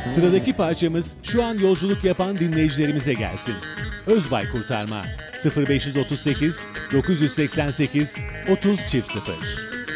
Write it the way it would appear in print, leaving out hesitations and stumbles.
Sıradaki parçamız şu an yolculuk yapan dinleyicilerimize gelsin. Özbay Kurtarma 0538 988 30 0.